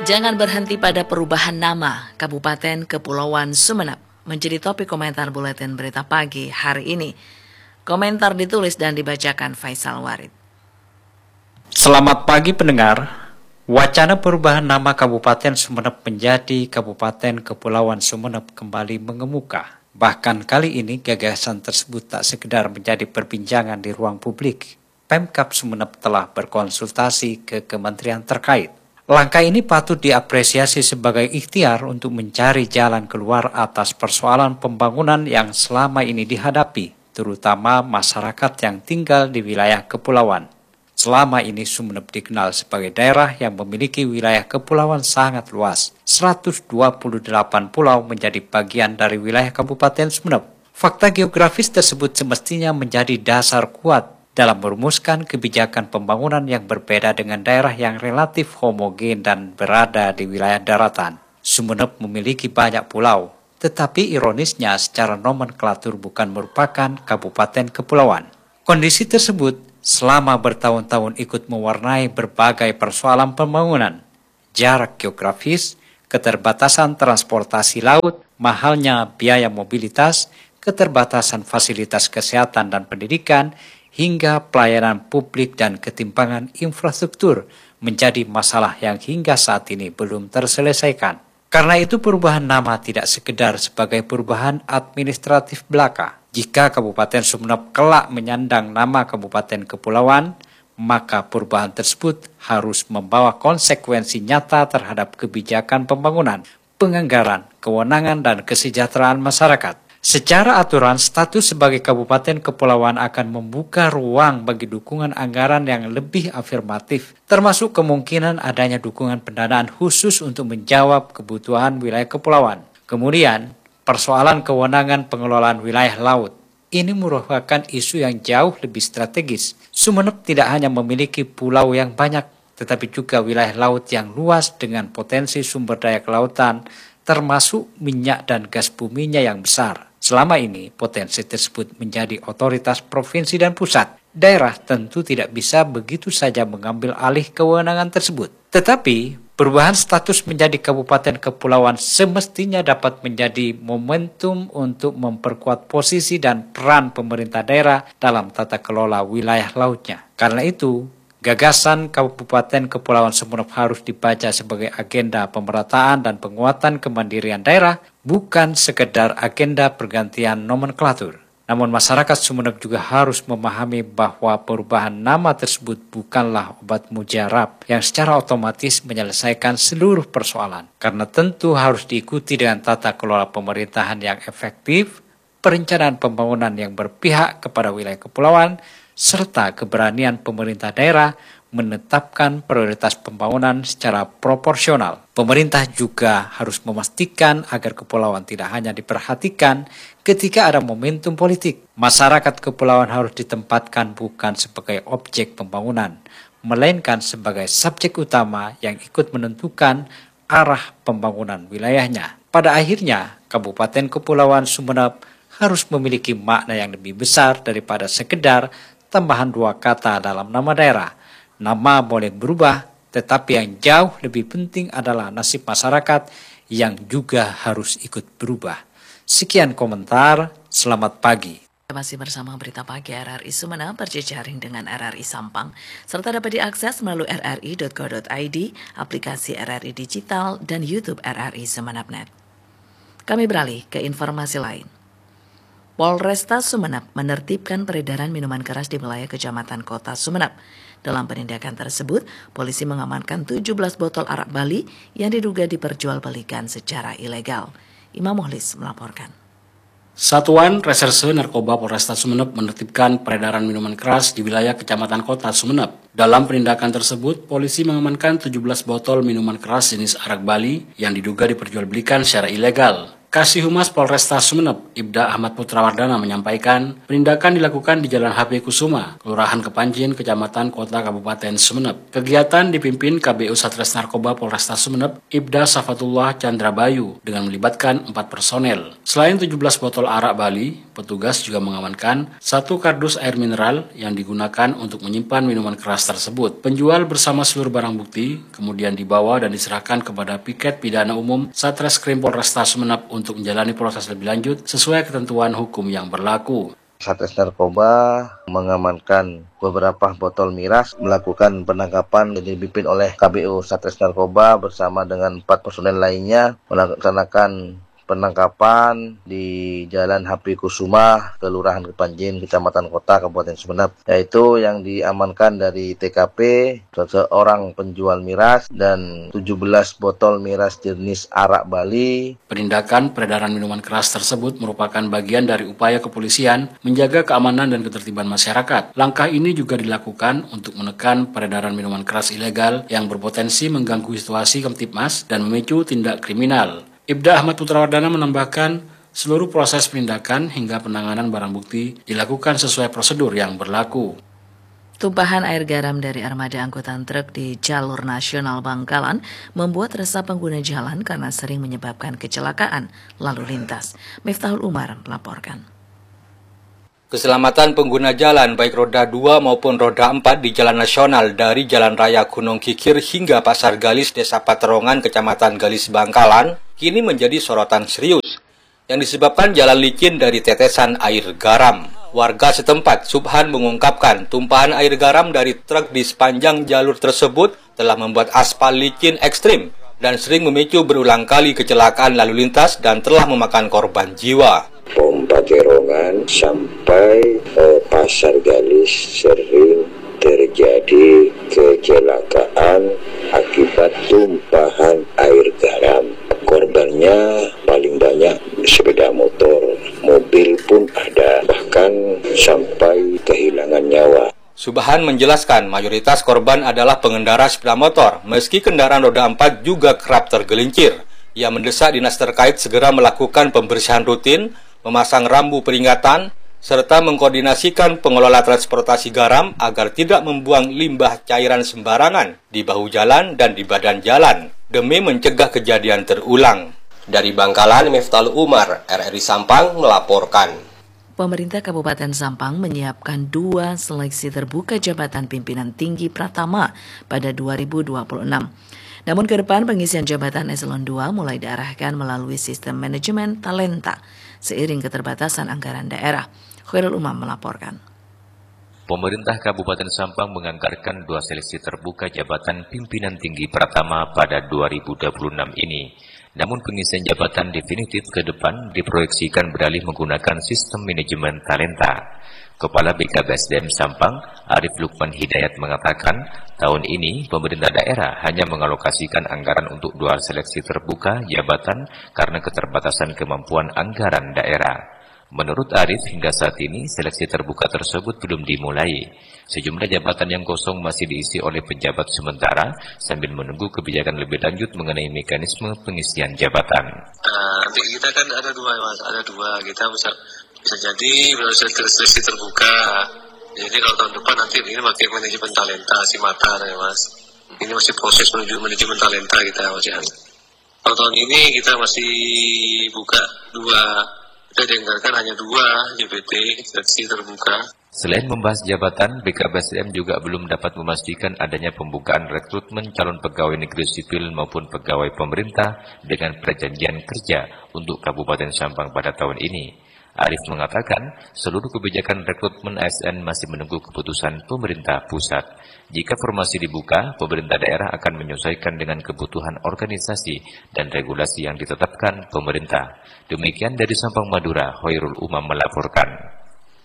Jangan berhenti pada perubahan nama Kabupaten Kepulauan Sumeneb menjadi topik komentar buletin berita pagi hari ini. Komentar ditulis dan dibacakan Faisal Warid. Selamat pagi pendengar. Wacana perubahan nama Kabupaten Sumeneb menjadi Kabupaten Kepulauan Sumeneb kembali mengemuka. Bahkan kali ini gagasan tersebut tak sekedar menjadi perbincangan di ruang publik. Pemkab Sumeneb telah berkonsultasi ke kementerian terkait. Langkah ini patut diapresiasi sebagai ikhtiar untuk mencari jalan keluar atas persoalan pembangunan yang selama ini dihadapi, terutama masyarakat yang tinggal di wilayah kepulauan. Selama ini Sumeneb dikenal sebagai daerah yang memiliki wilayah kepulauan sangat luas. 128 pulau menjadi bagian dari wilayah Kabupaten Sumeneb. Fakta geografis tersebut semestinya menjadi dasar kuat dalam merumuskan kebijakan pembangunan yang berbeda dengan daerah yang relatif homogen dan berada di wilayah daratan. Sumeneb memiliki banyak pulau, tetapi ironisnya secara nomenklatur bukan merupakan kabupaten kepulauan. Kondisi tersebut selama bertahun-tahun ikut mewarnai berbagai persoalan pembangunan. Jarak geografis, keterbatasan transportasi laut, mahalnya biaya mobilitas, keterbatasan fasilitas kesehatan dan pendidikan, hingga pelayanan publik dan ketimpangan infrastruktur menjadi masalah yang hingga saat ini belum terselesaikan. Karena itu perubahan nama tidak sekedar sebagai perubahan administratif belaka. Jika Kabupaten Sumeneb kelak menyandang nama Kabupaten Kepulauan, maka perubahan tersebut harus membawa konsekuensi nyata terhadap kebijakan pembangunan, penganggaran, kewenangan, dan kesejahteraan masyarakat. Secara aturan, status sebagai Kabupaten Kepulauan akan membuka ruang bagi dukungan anggaran yang lebih afirmatif, termasuk kemungkinan adanya dukungan pendanaan khusus untuk menjawab kebutuhan wilayah kepulauan. Kemudian, persoalan kewenangan pengelolaan wilayah laut. Ini merupakan isu yang jauh lebih strategis. Sumeneb tidak hanya memiliki pulau yang banyak, tetapi juga wilayah laut yang luas dengan potensi sumber daya kelautan, termasuk minyak dan gas buminya yang besar. Selama ini, potensi tersebut menjadi otoritas provinsi dan pusat. Daerah tentu tidak bisa begitu saja mengambil alih kewenangan tersebut. Tetapi, perubahan status menjadi Kabupaten Kepulauan semestinya dapat menjadi momentum untuk memperkuat posisi dan peran pemerintah daerah dalam tata kelola wilayah lautnya. Karena itu, gagasan Kabupaten Kepulauan Sumeneb harus dibaca sebagai agenda pemerataan dan penguatan kemandirian daerah, bukan sekedar agenda pergantian nomenklatur. Namun masyarakat Sumeneb juga harus memahami bahwa perubahan nama tersebut bukanlah obat mujarab yang secara otomatis menyelesaikan seluruh persoalan. Karena tentu harus diikuti dengan tata kelola pemerintahan yang efektif, perencanaan pembangunan yang berpihak kepada wilayah kepulauan, serta keberanian pemerintah daerah menetapkan prioritas pembangunan secara proporsional. Pemerintah juga harus memastikan agar kepulauan tidak hanya diperhatikan ketika ada momentum politik. Masyarakat kepulauan harus ditempatkan bukan sebagai objek pembangunan, melainkan sebagai subjek utama yang ikut menentukan arah pembangunan wilayahnya. Pada akhirnya, Kabupaten Kepulauan Sumeneb harus memiliki makna yang lebih besar daripada sekedar tambahan dua kata dalam nama daerah. Nama boleh berubah, tetapi yang jauh lebih penting adalah nasib masyarakat yang juga harus ikut berubah. Sekian komentar, selamat pagi. Masih bersama Berita Pagi RRI Sumeneb berjejaring dengan RRI Sampang, serta dapat diakses melalui rri.co.id, aplikasi RRI Digital, dan YouTube RRI Sumeneb.net. Kami beralih ke informasi lain. Polresta Sumeneb menertibkan peredaran minuman keras di wilayah Kecamatan Kota Sumeneb. Dalam penindakan tersebut, polisi mengamankan 17 botol arak Bali yang diduga diperjualbelikan secara ilegal. Imam Muhlis melaporkan. Satuan Reserse Narkoba Polresta Sumeneb menertibkan peredaran minuman keras di wilayah Kecamatan Kota Sumeneb. Dalam penindakan tersebut, polisi mengamankan 17 botol minuman keras jenis arak Bali yang diduga diperjualbelikan secara ilegal. Kasih Humas Polresta Sumeneb, Ibda Ahmad Putrawardana menyampaikan, penindakan dilakukan di Jalan HP Kusuma, Kelurahan Kepanjin, Kecamatan Kota Kabupaten Sumeneb. Kegiatan dipimpin KBU Satres Narkoba Polresta Sumeneb, Ibda Safatullah Chandrabayu, dengan melibatkan 4 personel. Selain 17 botol arak Bali, petugas juga mengamankan 1 kardus air mineral yang digunakan untuk menyimpan minuman keras tersebut. Penjual bersama seluruh barang bukti kemudian dibawa dan diserahkan kepada Piket Pidana Umum Satreskrim Polresta Sumeneb untuk menjalani proses lebih lanjut sesuai ketentuan hukum yang berlaku. Satres Narkoba mengamankan beberapa botol miras, melakukan penangkapan yang dipimpin oleh KBU Satres Narkoba bersama dengan 4 personel lainnya melaksanakan penangkapan di Jalan HP Kusuma, Kelurahan Kepanjin, Kecamatan Kota, Kabupaten Sumeneb, yaitu yang diamankan dari TKP seorang penjual miras dan 17 botol miras jenis arak Bali. Penindakan peredaran minuman keras tersebut merupakan bagian dari upaya kepolisian menjaga keamanan dan ketertiban masyarakat. Langkah ini juga dilakukan untuk menekan peredaran minuman keras ilegal yang berpotensi mengganggu situasi Kamtibmas dan memicu tindak kriminal. Ibda Ahmad Putrawardana menambahkan, seluruh proses penindakan hingga penanganan barang bukti dilakukan sesuai prosedur yang berlaku. Tumpahan air garam dari armada angkutan truk di jalur nasional Bangkalan membuat resah pengguna jalan karena sering menyebabkan kecelakaan lalu lintas. Miftahul Umar melaporkan. Keselamatan pengguna jalan baik roda 2 maupun roda 4 di jalan nasional dari Jalan Raya Gunung Kikir hingga Pasar Galis, Desa Paterongan, Kecamatan Galis, Bangkalan, kini menjadi sorotan serius yang disebabkan jalan licin dari tetesan air garam. Warga setempat, Subhan, mengungkapkan tumpahan air garam dari truk di sepanjang jalur tersebut telah membuat aspal licin ekstrim dan sering memicu berulang kali kecelakaan lalu lintas dan telah memakan korban jiwa. Paterongan sampai Pasar Galis sering terjadi kecelakaan akibat tumpahan air garam. Korbannya paling banyak sepeda motor, mobil pun ada, bahkan sampai kehilangan nyawa. Subhan menjelaskan mayoritas korban adalah pengendara sepeda motor, meski kendaraan roda 4 juga kerap tergelincir. Ia mendesak dinas terkait segera melakukan pembersihan rutin, memasang rambu peringatan, serta mengkoordinasikan pengelola transportasi garam agar tidak membuang limbah cairan sembarangan di bahu jalan dan di badan jalan, demi mencegah kejadian terulang. Dari Bangkalan, Miftahul Umar, RRI Sampang melaporkan. Pemerintah Kabupaten Sampang menyiapkan 2 seleksi terbuka jabatan pimpinan tinggi Pratama pada 2026. Namun ke depan pengisian jabatan eselon 2 mulai diarahkan melalui sistem manajemen talenta seiring keterbatasan anggaran daerah. Khairul Umam melaporkan. Pemerintah Kabupaten Sampang menganggarkan 2 seleksi terbuka jabatan pimpinan tinggi Pratama pada 2026 ini. Namun pengisian jabatan definitif ke depan diproyeksikan beralih menggunakan sistem manajemen talenta. Kepala BKBSDM Sampang, Arif Lukman Hidayat mengatakan, tahun ini pemerintah daerah hanya mengalokasikan anggaran untuk 2 seleksi terbuka jabatan karena keterbatasan kemampuan anggaran daerah. Menurut Arif, hingga saat ini seleksi terbuka tersebut belum dimulai. Sejumlah jabatan yang kosong masih diisi oleh pejabat sementara sambil menunggu kebijakan lebih lanjut mengenai mekanisme pengisian jabatan. Nanti kita kan ada 2, Mas. Ada 2. Kita bisa jadi seleksi terbuka. Jadi kalau tahun depan nanti ini pakai manajemen talenta si mata ya, Mas. Ini masih proses menuju manajemen talenta kita, Mas. Kalau tahun ini kita masih buka 2. Kita dianggarkan hanya 2 JBT seleksi terbuka. Selain membahas jabatan, BKBSDM juga belum dapat memastikan adanya pembukaan rekrutmen calon pegawai negeri sipil maupun pegawai pemerintah dengan perjanjian kerja untuk Kabupaten Sampang pada tahun ini. Arif mengatakan, seluruh kebijakan rekrutmen ASN masih menunggu keputusan pemerintah pusat. Jika formasi dibuka, pemerintah daerah akan menyesuaikan dengan kebutuhan organisasi dan regulasi yang ditetapkan pemerintah. Demikian dari Sampang, Madura, Khairul Umam melaporkan.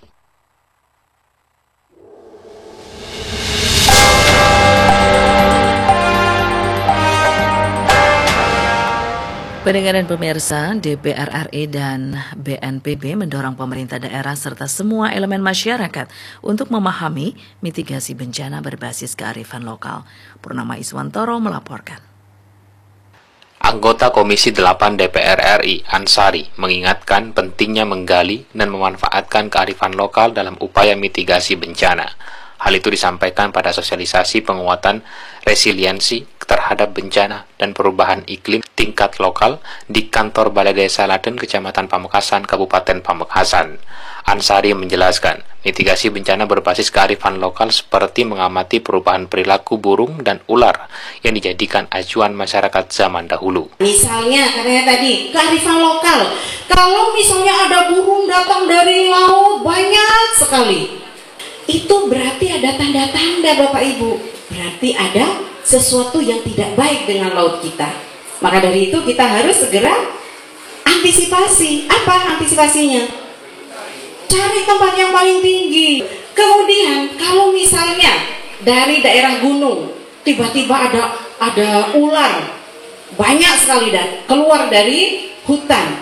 Pendengar dan pemirsa, DPR RI dan BNPB mendorong pemerintah daerah serta semua elemen masyarakat untuk memahami mitigasi bencana berbasis kearifan lokal. Purnama Iswantoro melaporkan. Anggota Komisi 8 DPR RI, Ansari, mengingatkan pentingnya menggali dan memanfaatkan kearifan lokal dalam upaya mitigasi bencana. Hal itu disampaikan pada sosialisasi penguatan resiliensi terhadap bencana dan perubahan iklim tingkat lokal di kantor Balai Desa Laden, Kecamatan Pamekasan, Kabupaten Pamekasan. Ansari menjelaskan, mitigasi bencana berbasis kearifan lokal seperti mengamati perubahan perilaku burung dan ular yang dijadikan acuan masyarakat zaman dahulu. Misalnya, katanya tadi, kearifan lokal. Kalau misalnya ada burung datang dari laut, banyak sekali. Itu berarti ada tanda-tanda, Bapak Ibu. Berarti ada sesuatu yang tidak baik dengan laut kita. Maka dari itu kita harus segera antisipasi. Apa antisipasinya? Cari tempat yang paling tinggi. Kemudian kalau misalnya dari daerah gunung tiba-tiba ada ular banyak sekali dan keluar dari hutan,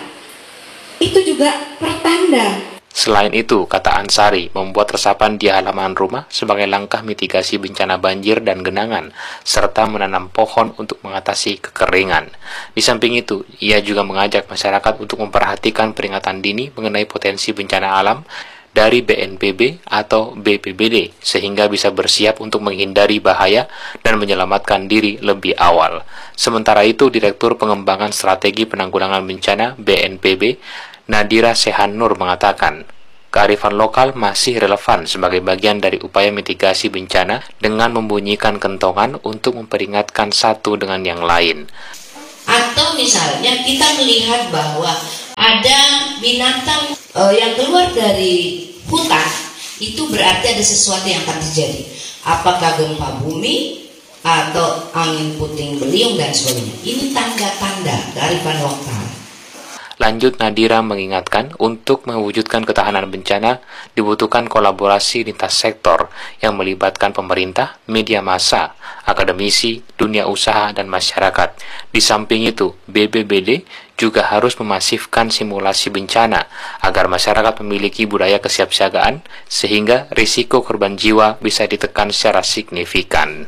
itu juga pertanda. Selain itu, kata Ansari, membuat resapan di halaman rumah sebagai langkah mitigasi bencana banjir dan genangan, serta menanam pohon untuk mengatasi kekeringan. Di samping itu, ia juga mengajak masyarakat untuk memperhatikan peringatan dini mengenai potensi bencana alam dari BNPB atau BPBD, sehingga bisa bersiap untuk menghindari bahaya dan menyelamatkan diri lebih awal. Sementara itu, Direktur Pengembangan Strategi Penanggulangan Bencana BNPB, Nadira Sehanur mengatakan, kearifan lokal masih relevan sebagai bagian dari upaya mitigasi bencana dengan membunyikan kentongan untuk memperingatkan satu dengan yang lain. Atau misalnya kita melihat bahwa ada binatang yang keluar dari hutan, itu berarti ada sesuatu yang akan terjadi. Apakah gempa bumi atau angin puting beliung dan sebagainya. Ini tanda-tanda kearifan lokal. Lanjut, Nadira mengingatkan untuk mewujudkan ketahanan bencana dibutuhkan kolaborasi lintas sektor yang melibatkan pemerintah, media massa, akademisi, dunia usaha, dan masyarakat. Di samping itu, BPBD juga harus memasifkan simulasi bencana agar masyarakat memiliki budaya kesiapsiagaan sehingga risiko korban jiwa bisa ditekan secara signifikan.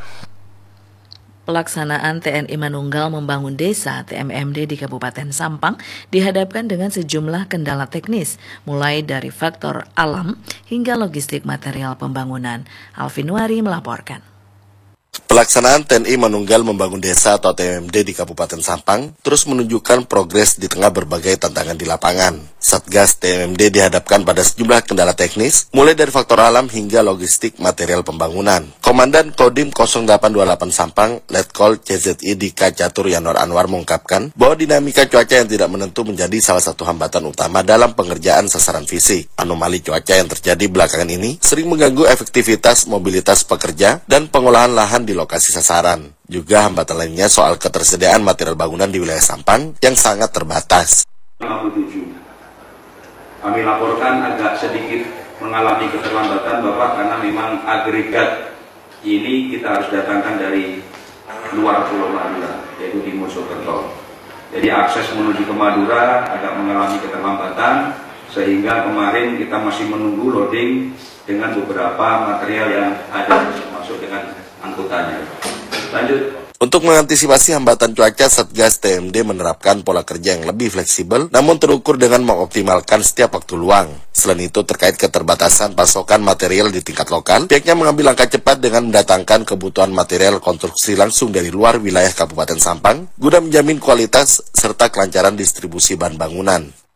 Pelaksanaan TNI Manunggal Membangun Desa (TMMD) di Kabupaten Sampang dihadapkan dengan sejumlah kendala teknis, mulai dari faktor alam hingga logistik material pembangunan. Alvin Wari melaporkan. Pelaksanaan TNI Manunggal Membangun Desa atau TMMD di Kabupaten Sampang terus menunjukkan progres di tengah berbagai tantangan di lapangan. Satgas TMMD dihadapkan pada sejumlah kendala teknis, mulai dari faktor alam hingga logistik material pembangunan. Komandan Kodim 0828 Sampang, Letkol CZI Dika Catur Yanor Anwar mengungkapkan bahwa dinamika cuaca yang tidak menentu menjadi salah satu hambatan utama dalam pengerjaan sasaran fisik. Anomali cuaca yang terjadi belakangan ini sering mengganggu efektivitas mobilitas pekerja dan pengolahan lahan di lokasi sasaran. Juga hambatan lainnya soal ketersediaan material bangunan di wilayah Sampang yang sangat terbatas. 57. Kami laporkan agak sedikit mengalami keterlambatan Bapak karena memang agregat ini kita harus datangkan dari luar Pulau Madura, yaitu di Mojokerto. Jadi akses menuju ke Madura agak mengalami keterlambatan sehingga kemarin kita masih menunggu loading dengan beberapa material yang ada termasuk dengan angkutannya. Lanjut. Untuk mengantisipasi hambatan cuaca, Satgas TMD menerapkan pola kerja yang lebih fleksibel, namun terukur dengan mengoptimalkan setiap waktu luang. Selain itu, terkait keterbatasan pasokan material di tingkat lokal, pihaknya mengambil langkah cepat dengan mendatangkan kebutuhan material konstruksi langsung dari luar wilayah Kabupaten Sampang, guna menjamin kualitas serta kelancaran distribusi bahan bangunan.